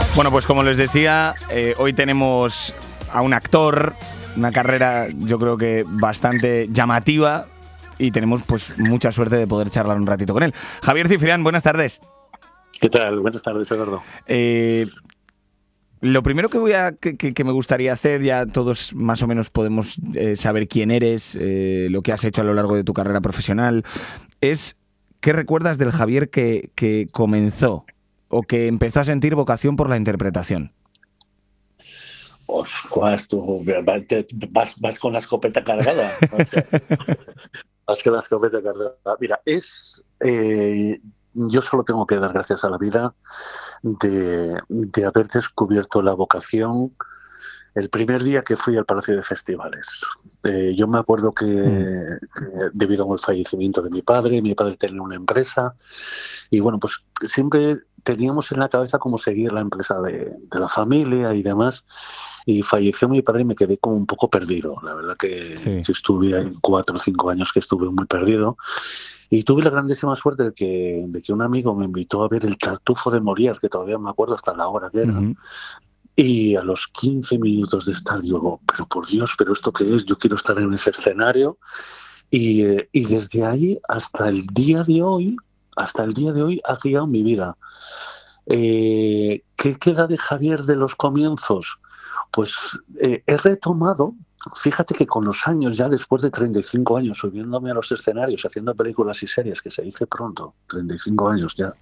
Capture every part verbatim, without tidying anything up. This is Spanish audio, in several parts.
Bueno, pues como les decía, eh, hoy tenemos a un actor, una carrera yo creo que bastante llamativa y tenemos pues mucha suerte de poder charlar un ratito con él. Javier Cifrián, buenas tardes. ¿Qué tal? Buenas tardes, Eduardo. Eh, lo primero que voy a que, que, que me gustaría hacer, ya todos más o menos podemos eh, saber quién eres, eh, lo que has hecho a lo largo de tu carrera profesional, es ¿qué recuerdas del Javier que, que comenzó o que empezó a sentir vocación por la interpretación? Ostras, tú vas, vas con la escopeta cargada. Vas con la escopeta cargada. Mira, es... Eh, yo solo tengo que dar gracias a la vida de, de haber descubierto la vocación el primer día que fui al Palacio de Festivales. Eh, yo me acuerdo que, mm. que debido al fallecimiento de mi padre, mi padre tenía una empresa y bueno, pues siempre teníamos en la cabeza cómo seguir la empresa de, de la familia y demás. Y falleció mi padre y me quedé como un poco perdido. La verdad que sí. Sí estuve ahí cuatro o cinco años que estuve muy perdido. Y tuve la grandísima suerte de que, de que un amigo me invitó a ver el Tartufo de Molière, que todavía me acuerdo hasta la hora que era. Uh-huh. Y a los quince minutos de estar, digo, pero por Dios, ¿pero esto qué es? Yo quiero estar en ese escenario. Y, eh, y desde ahí hasta el día de hoy, hasta el día de hoy ha guiado mi vida. Eh, ¿Qué queda de Javier de los comienzos? Pues eh, he retomado, fíjate que con los años, ya después de treinta y cinco años, subiéndome a los escenarios, haciendo películas y series, que se dice pronto, treinta y cinco años ya,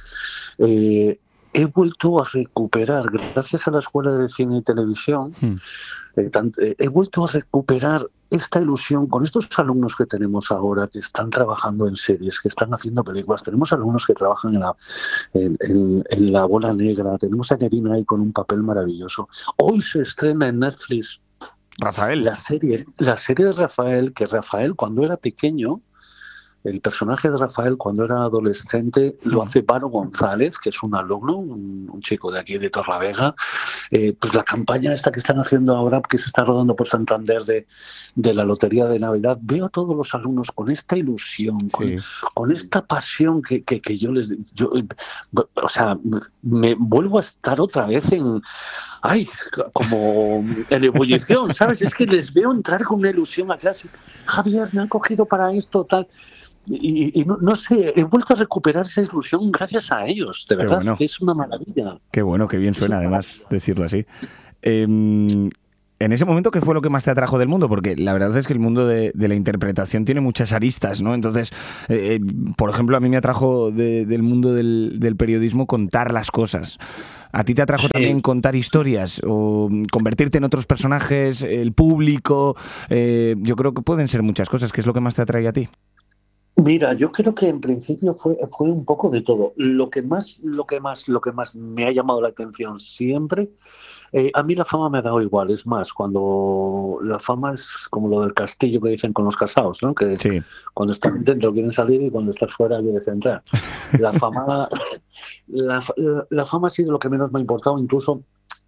eh, he vuelto a recuperar, gracias a la Escuela de Cine y Televisión, hmm. eh, tant, eh, he vuelto a recuperar esta ilusión con estos alumnos que tenemos ahora, que están trabajando en series, que están haciendo películas. Tenemos alumnos que trabajan en la, en, en, en la Bola Negra, tenemos a Nedina ahí con un papel maravilloso. Hoy se estrena en Netflix Rafael. La serie, la serie de Rafael, que Rafael cuando era pequeño, el personaje de Rafael cuando era adolescente lo hace Varo González, que es un alumno, un, un chico de aquí de Torlavega. Eh, pues la campaña esta que están haciendo ahora, que se está rodando por Santander de, de la Lotería de Navidad, veo a todos los alumnos con esta ilusión, con, sí. con esta pasión que, que, que yo les... Yo, o sea, me vuelvo a estar otra vez en... Ay, como en ebullición, ¿sabes? Es que les veo entrar con una ilusión a clase. Javier, me han cogido para esto, tal... Y, y no, no sé, he vuelto a recuperar esa ilusión gracias a ellos, de verdad, bueno. Que es una maravilla. Qué bueno, qué bien suena además decirlo así. Eh, en ese momento, ¿qué fue lo que más te atrajo del mundo? Porque la verdad es que el mundo de, de la interpretación tiene muchas aristas, ¿no? Entonces, eh, por ejemplo, a mí me atrajo de, del mundo del, del periodismo contar las cosas. ¿A ti te atrajo sí. también contar historias o convertirte en otros personajes, el público? Eh, yo creo que pueden ser muchas cosas. ¿Qué es lo que más te atrae a ti? Mira, yo creo que en principio fue, fue un poco de todo. Lo que más, lo que más, lo que más me ha llamado la atención siempre, eh, a mí la fama me ha dado igual. Es más, cuando la fama es como lo del castillo que dicen con los casados, ¿no? Que sí. Cuando están dentro quieren salir y cuando estás fuera quieres entrar. La fama, la, la, la fama ha sido lo que menos me ha importado, incluso.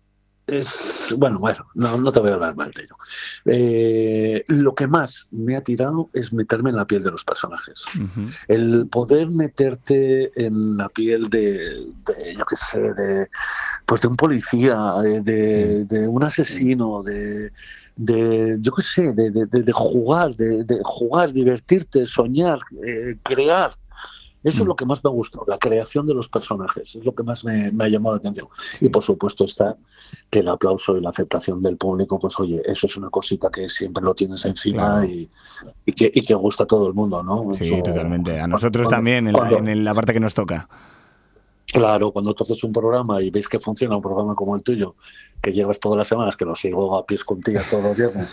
Es, bueno, bueno, no, no te voy a hablar mal de ello. Eh, lo que más me ha tirado es meterme en la piel de los personajes. Uh-huh. El poder meterte en la piel de, de yo qué sé, de, pues de un policía, de, de, de un asesino, de, de yo qué sé, de, de, de jugar, de, de jugar, divertirte, soñar, eh, crear. Eso es lo que más me gustó, la creación de los personajes, es lo que más me, me ha llamado la atención. Sí. Y por supuesto está que el aplauso y la aceptación del público, pues oye, eso es una cosita que siempre lo tienes encima claro. y, y, que, y que gusta a todo el mundo, ¿no? Sí, eso, totalmente. A nosotros cuando, también, en, cuando, la, en la parte que nos toca. Claro, cuando tú haces un programa y veis que funciona un programa como el tuyo, que llevas todas las semanas, que lo sigo a pies juntillas todos los viernes...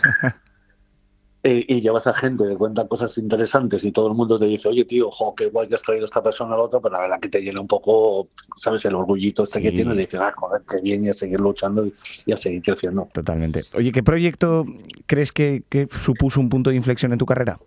Y llevas a gente que cuenta cosas interesantes y todo el mundo te dice, oye tío, jo, qué guay que has traído a esta persona al otro, pero la verdad que te llena un poco, ¿sabes? El orgullito este sí. que tienes de decir, ah, joder, qué bien, y a seguir luchando y, y a seguir creciendo. Totalmente. Oye, ¿qué proyecto crees que, que supuso un punto de inflexión en tu carrera?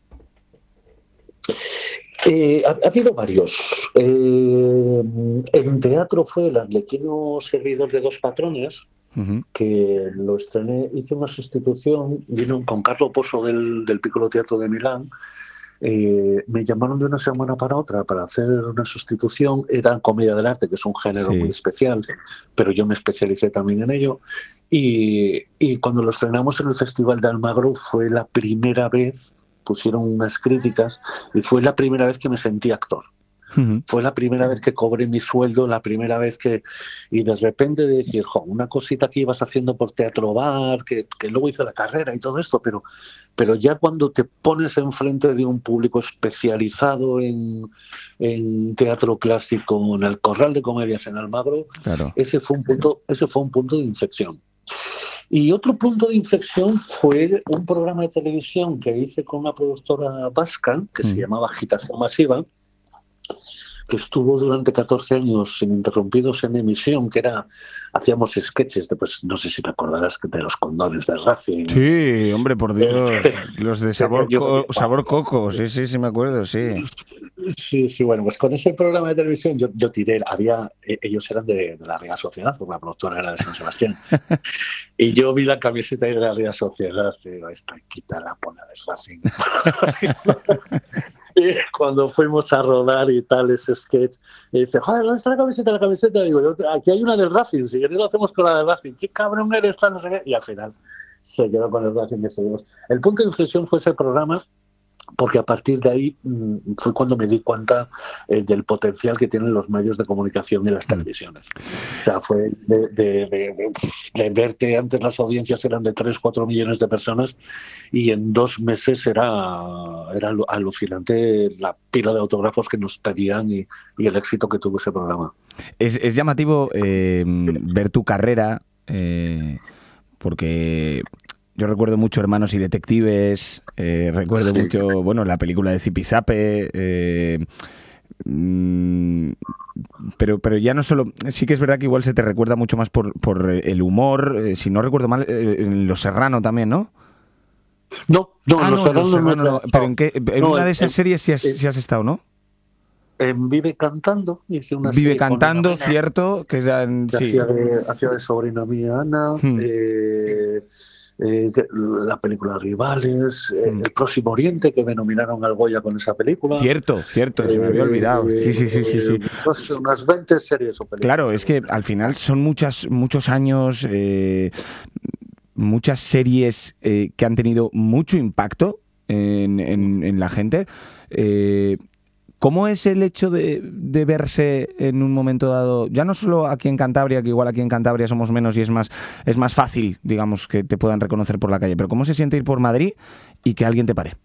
Eh, ha, ha habido varios. Eh, en teatro fue el Arlequino Servidor de Dos Patrones, Uh-huh. que lo estrené, hice una sustitución, vino con Carlo Pozo del, del Piccolo Teatro de Milán, eh, me llamaron de una semana para otra para hacer una sustitución. Era comedia del arte, que es un género sí. muy especial, pero yo me especialicé también en ello. Y, y cuando lo estrenamos en el Festival de Almagro fue la primera vez, pusieron unas críticas, y fue la primera vez que me sentí actor. Uh-huh. Fue la primera vez que cobré mi sueldo, la primera vez que... Y de repente de decir, jo, una cosita que ibas haciendo por Teatro Bar, que, que luego hice la carrera y todo esto, pero, pero ya cuando te pones enfrente de un público especializado en, en teatro clásico, en el Corral de Comedias en Almagro, claro. ese fue un punto, ese fue un punto de inflexión. Y otro punto de inflexión fue un programa de televisión que hice con una productora vasca que mm. se llamaba Agitación Masiva, que estuvo durante catorce años ininterrumpidos en emisión, que era, hacíamos sketches de, pues no sé si te acordarás, de los condones de Racing. Sí, hombre, por Dios, los de sabor, co- sabor coco, sí, sí, sí me acuerdo, sí. Sí, sí, bueno, pues con ese programa de televisión yo, yo tiré, había, ellos eran de, de la Real Sociedad, porque la productora era de San Sebastián, y yo vi la camiseta de la Real Sociedad, y digo, esta quita la pona de Racing. Y cuando fuimos a rodar y tal ese sketch, y dice, joder, ¿dónde está la camiseta? La camiseta, y digo, aquí hay una del Racing, si queréis lo hacemos con la del Racing, qué cabrón eres, tal, no sé qué, y al final se quedó con el Racing de seguimos. El punto de inflexión fue ese programa, porque a partir de ahí mmm, fue cuando me di cuenta eh, del potencial que tienen los medios de comunicación y las televisiones. O sea, fue de, de, de, de, de verte, antes las audiencias eran de tres, cuatro millones de personas y en dos meses era, era alucinante la pila de autógrafos que nos pedían y, y el éxito que tuvo ese programa. Es, es llamativo eh, ver tu carrera, eh, porque... Yo recuerdo mucho Hermanos y Detectives, eh, recuerdo sí. mucho, bueno, la película de Zipizape, eh, mmm, pero, pero ya no solo, sí que es verdad que igual se te recuerda mucho más por, por el humor, eh, si no recuerdo mal, eh, en Los Serrano también, ¿no? No, no, ah, Los no, Serrano, Los Serrano no, no, pero en, qué, en no, una de esas en, series sí has, en, sí has estado, ¿no? En Vive Cantando, hice una Vive serie Cantando, con cierto, que ya en, que sí. hacía, de, hacía de sobrina mía Ana, hmm. eh, Eh, la película Rivales, eh, mm. El Próximo Oriente, que me nominaron al Goya con esa película. Cierto, cierto, eh, se me había olvidado. Sí, sí, sí, sí, sí. No sé, unas veinte series o películas. Claro, es que al final son muchas, muchos años, eh, muchas series eh, que han tenido mucho impacto en, en, en la gente. Eh, ¿Cómo es el hecho de, de verse en un momento dado, ya no solo aquí en Cantabria, que igual aquí en Cantabria somos menos y es más, es más fácil, digamos, que te puedan reconocer por la calle, pero cómo se siente ir por Madrid y que alguien te pare?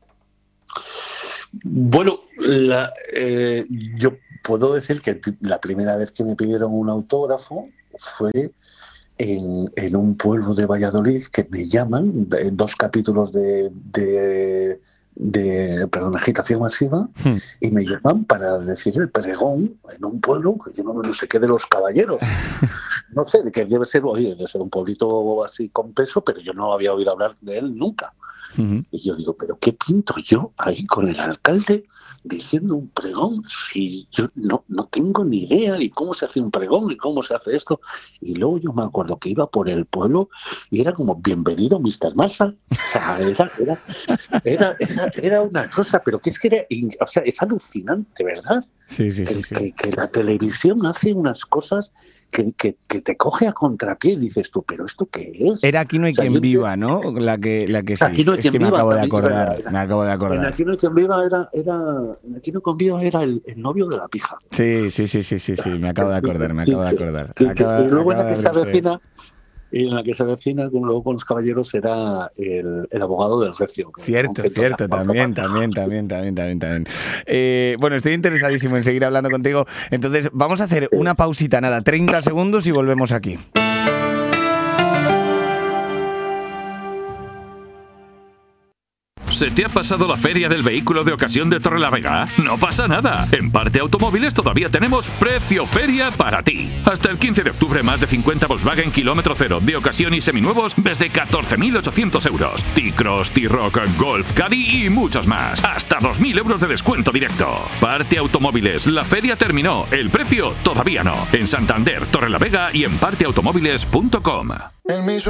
Bueno, la, eh, yo puedo decir que la primera vez que me pidieron un autógrafo fue en, en un pueblo de Valladolid, que me llaman, en dos capítulos de... de de perdón, Agitación Masiva, hmm. y me llaman para decir el pregón en un pueblo que yo no, no sé qué de los caballeros. No sé, que debe ser, oye, debe ser un pueblito así con peso, pero yo no había oído hablar de él nunca. Uh-huh. Y yo digo, ¿pero qué pinto yo ahí con el alcalde diciendo un pregón? Si yo no, no tengo ni idea ni cómo se hace un pregón ni cómo se hace esto. Y luego yo me acuerdo que iba por el pueblo y era como, bienvenido mister Marshall. O sea, era, era, era, era, era una cosa, pero que es que era, o sea, es alucinante, ¿verdad? Sí, sí, que, sí, sí. Que, que la televisión hace unas cosas que, que, que te coge a contrapié y dices tú, ¿pero esto qué es? Era Aquí no hay o sea, quien viva, te... ¿no? La que, la que sí. Aquí no hay es quien que me viva, acabo de acordar, era, era, me acabo de acordar. En Aquí no hay quien viva era, era, en Aquí no hay quien viva era el, el novio de la pija. Sí, sí, sí, sí, sí, sí, me acabo de acordar, me acabo de acordar. Que, que, acaba, y luego en la que se abrirse... avecina, y en la que se avecina, luego con los caballeros, era el, el abogado del Recio. Cierto, cierto, también, también, también, también, también, también. Eh, bueno, estoy interesadísimo en seguir hablando contigo. Entonces, vamos a hacer una pausita, nada, treinta segundos y volvemos aquí. ¿Se te ha pasado la feria del vehículo de ocasión de Torrelavega? No pasa nada. En Parte Automóviles todavía tenemos precio feria para ti. Hasta el quince de octubre, más de cincuenta Volkswagen kilómetro cero de ocasión y seminuevos desde catorce mil ochocientos euros. T-Cross, T-Roc, Golf, Caddy y muchos más. Hasta dos mil euros de descuento directo. Parte Automóviles, la feria terminó. El precio todavía no. En Santander, Torrelavega y en parte automóviles punto com.